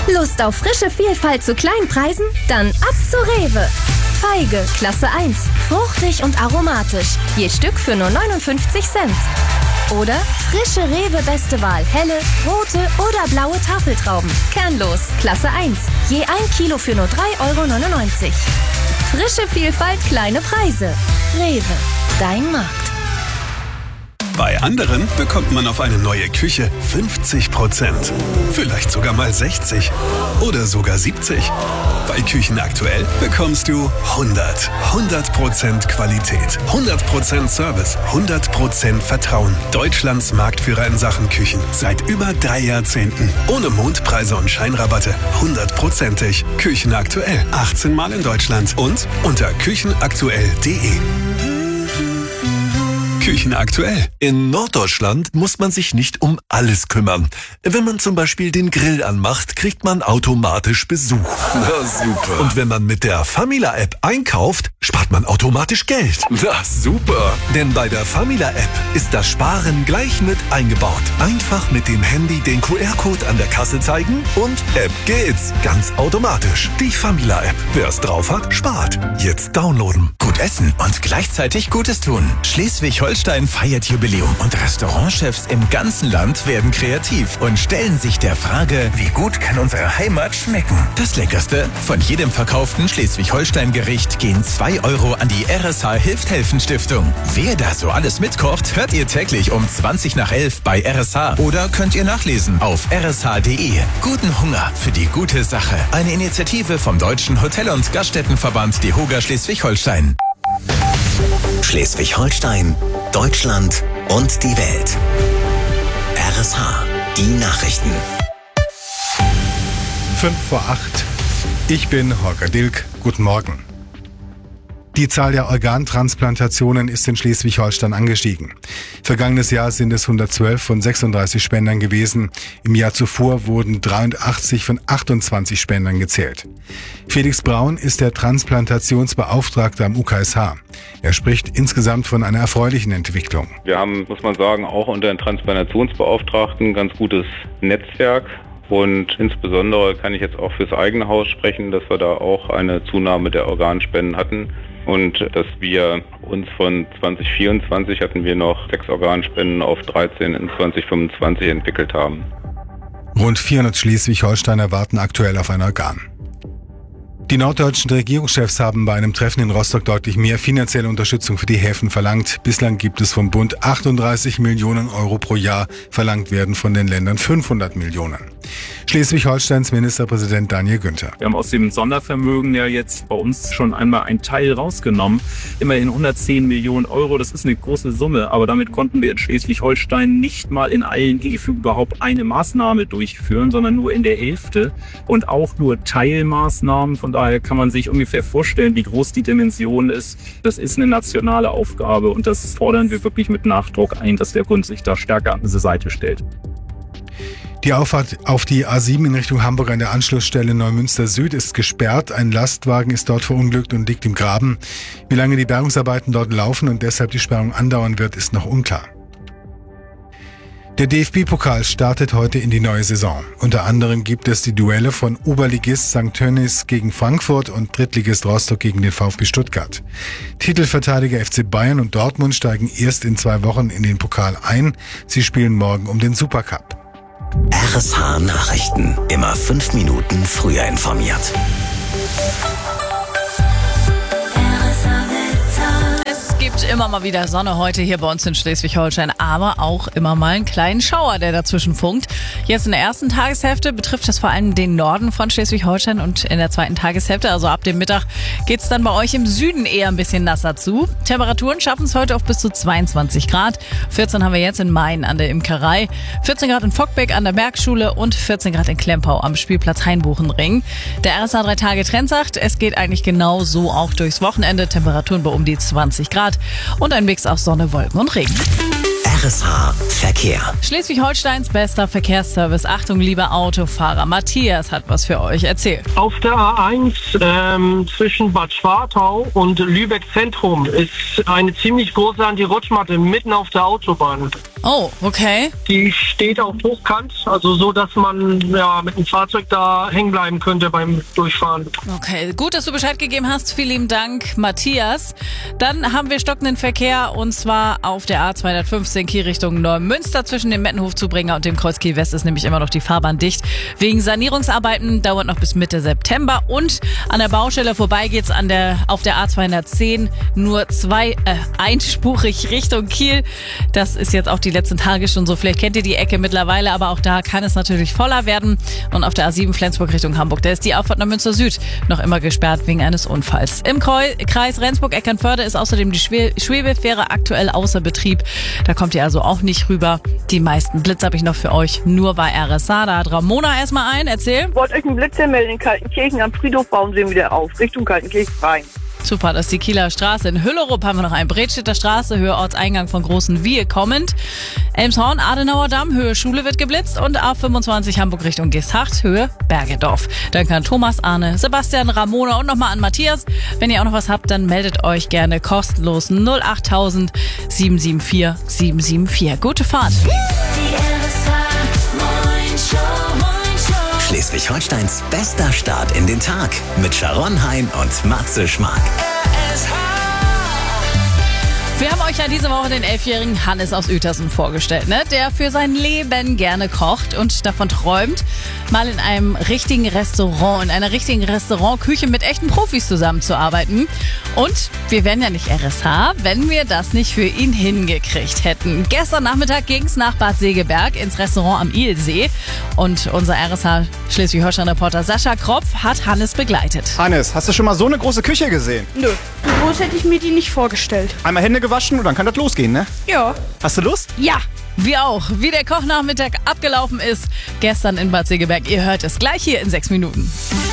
Lust auf frische Vielfalt zu kleinen Preisen? Dann ab zu Rewe. Feige, Klasse 1. Fruchtig und aromatisch. Je Stück für nur 59 Cent. Oder frische Rewe Beste Wahl. Helle, rote oder blaue Tafeltrauben. Kernlos, Klasse 1. Je 1 Kilo für nur 3,99 €. Frische Vielfalt, kleine Preise. Rewe, dein Markt. Bei anderen bekommt man auf eine neue Küche 50%. Vielleicht sogar mal 60 oder sogar 70. Bei Küchen aktuell bekommst du 100% Qualität, 100% Service, 100% Vertrauen. Deutschlands Marktführer in Sachen Küchen seit über 3 Jahrzehnten. Ohne Mondpreise und Scheinrabatte. 100%ig. Küchen aktuell. 18 Mal in Deutschland und unter küchenaktuell.de. Küchen aktuell. In Norddeutschland muss man sich nicht um alles kümmern. Wenn man zum Beispiel den Grill anmacht, kriegt man automatisch Besuch. Na super. Und wenn man mit der Famila-App einkauft, spart man automatisch Geld. Na super. Denn bei der Famila-App ist das Sparen gleich mit eingebaut. Einfach mit dem Handy den QR-Code an der Kasse zeigen und App geht's. Ganz automatisch. Die Famila-App. Wer es drauf hat, spart. Jetzt downloaden. Gut essen und gleichzeitig Gutes tun. Schleswig-Holstein feiert Jubiläum und Restaurantchefs im ganzen Land werden kreativ und stellen sich der Frage, wie gut kann unsere Heimat schmecken? Das Leckerste von jedem verkauften Schleswig-Holstein-Gericht gehen 2 € an die RSH Hilft-Helfen-Stiftung. Wer da so alles mitkocht, hört ihr täglich um 11:20 bei RSH oder könnt ihr nachlesen auf rsh.de. Guten Hunger für die gute Sache. Eine Initiative vom Deutschen Hotel- und Gaststättenverband DEHOGA Schleswig-Holstein. Schleswig-Holstein, Deutschland und die Welt. RSH, die Nachrichten. 7:55. Ich bin Holger Dilk. Guten Morgen. Die Zahl der Organtransplantationen ist in Schleswig-Holstein angestiegen. Vergangenes Jahr sind es 112 von 36 Spendern gewesen. Im Jahr zuvor wurden 83 von 28 Spendern gezählt. Felix Braun ist der Transplantationsbeauftragte am UKSH. Er spricht insgesamt von einer erfreulichen Entwicklung. Wir haben, muss man sagen, auch unter den Transplantationsbeauftragten ein ganz gutes Netzwerk. Und insbesondere kann ich jetzt auch fürs eigene Haus sprechen, dass wir da auch eine Zunahme der Organspenden hatten. Und dass wir uns von 2024 hatten wir noch 6 Organspenden auf 13 in 2025 entwickelt haben. Rund 400 Schleswig-Holsteiner warten aktuell auf ein Organ. Die norddeutschen Regierungschefs haben bei einem Treffen in Rostock deutlich mehr finanzielle Unterstützung für die Häfen verlangt. Bislang gibt es vom Bund 38 Millionen € pro Jahr, verlangt werden von den Ländern 500 Millionen. Schleswig-Holsteins Ministerpräsident Daniel Günther. Wir haben aus dem Sondervermögen ja jetzt bei uns schon einmal einen Teil rausgenommen. Immerhin 110 Millionen €, das ist eine große Summe. Aber damit konnten wir in Schleswig-Holstein nicht mal in allen Häfen überhaupt eine Maßnahme durchführen, sondern nur in der Hälfte und auch nur Teilmaßnahmen. Von daher kann man sich ungefähr vorstellen, wie groß die Dimension ist. Das ist eine nationale Aufgabe und das fordern wir wirklich mit Nachdruck ein, dass der Bund sich da stärker an diese Seite stellt. Die Auffahrt auf die A7 in Richtung Hamburg an der Anschlussstelle Neumünster Süd ist gesperrt. Ein Lastwagen ist dort verunglückt und liegt im Graben. Wie lange die Bergungsarbeiten dort laufen und deshalb die Sperrung andauern wird, ist noch unklar. Der DFB-Pokal startet heute in die neue Saison. Unter anderem gibt es die Duelle von Oberligist St. Tönnies gegen Frankfurt und Drittligist Rostock gegen den VfB Stuttgart. Titelverteidiger FC Bayern und Dortmund steigen erst in 2 Wochen in den Pokal ein. Sie spielen morgen um den Supercup. RSH Nachrichten. Immer 5 Minuten früher informiert. Es gibt immer mal wieder Sonne heute hier bei uns in Schleswig-Holstein, aber auch immer mal einen kleinen Schauer, der dazwischen funkt. Jetzt in der ersten Tageshälfte betrifft das vor allem den Norden von Schleswig-Holstein und in der zweiten Tageshälfte, also ab dem Mittag, geht's dann bei euch im Süden eher ein bisschen nasser zu. Temperaturen schaffen es heute auf bis zu 22 Grad. 14 haben wir jetzt in Main an der Imkerei, 14 Grad in Fockbeck an der Bergschule und 14 Grad in Klempau am Spielplatz Hainbuchenring. Der RSH 3-Tage-Trend sagt, es geht eigentlich genau so auch durchs Wochenende. Temperaturen bei um die 20 Grad und ein Mix aus Sonne, Wolken und Regen. RSH Verkehr. Schleswig-Holsteins bester Verkehrsservice. Achtung, liebe Autofahrer. Matthias hat was für euch erzählt. Auf der A1 zwischen Bad Schwartau und Lübeck Zentrum ist eine ziemlich große Anti-Rutschmatte mitten auf der Autobahn. Oh, okay. Die steht auf Hochkant, also so, dass man mit dem Fahrzeug da hängen bleiben könnte beim Durchfahren. Okay, gut, dass du Bescheid gegeben hast. Vielen lieben Dank, Matthias. Dann haben wir stockenden Verkehr und zwar auf der A215 Kiel Richtung Neumünster zwischen dem Mettenhof-Zubringer und dem Kreuz Kiel West ist nämlich immer noch die Fahrbahn dicht. Wegen Sanierungsarbeiten dauert noch bis Mitte September und an der Baustelle vorbei geht's auf der A210 nur einspurig Richtung Kiel. Das ist jetzt auch die letzten Tage schon so. Vielleicht kennt ihr die Ecke mittlerweile, aber auch da kann es natürlich voller werden. Und auf der A7 Flensburg Richtung Hamburg, da ist die Auffahrt nach Münster Süd noch immer gesperrt wegen eines Unfalls. Im Kreis Rendsburg-Eckernförde ist außerdem die Schwebefähre aktuell außer Betrieb. Da kommt ihr also auch nicht rüber. Die meisten Blitz habe ich noch für euch, nur bei RSA. Da hat Ramona erstmal ein. Erzähl. Ich wollte euch einen Blitz melden. In Kaltenkirchen am Friedhof bauen sie wieder auf, Richtung Kaltenkirchen rein. Super, das ist die Kieler Straße. In Hüllerup haben wir noch einen. Bredstädter Straße, Höhe Ortseingang von Großen Wiehe kommend. Elmshorn, Adenauer Damm, Höhe Schule wird geblitzt. Und A25 Hamburg Richtung Geesthacht, Höhe Bergedorf. Danke an Thomas, Arne, Sebastian, Ramona und nochmal an Matthias. Wenn ihr auch noch was habt, dann meldet euch gerne kostenlos 08000 774 774. Gute Fahrt. Schleswig-Holsteins bester Start in den Tag mit Sharon Hein und Matze Schmark. Wir haben euch ja diese Woche den 11-jährigen Hannes aus Uetersen vorgestellt, ne? Der für sein Leben gerne kocht und davon träumt, mal in einem richtigen Restaurant, in einer richtigen Restaurantküche mit echten Profis zusammenzuarbeiten. Und wir wären ja nicht RSH, wenn wir das nicht für ihn hingekriegt hätten. Gestern Nachmittag ging's nach Bad Segeberg ins Restaurant am Ilsee. Und unser RSH Schleswig-Holstein-Reporter Sascha Kropf hat Hannes begleitet. Hannes, hast du schon mal so eine große Küche gesehen? Nö, so groß hätte ich mir die nicht vorgestellt. Einmal Hände gewaschen und dann kann das losgehen, ne? Ja. Hast du Lust? Ja. Wir auch. Wie der Kochnachmittag abgelaufen ist, gestern in Bad Segeberg. Ihr hört es gleich hier in 6 Minuten.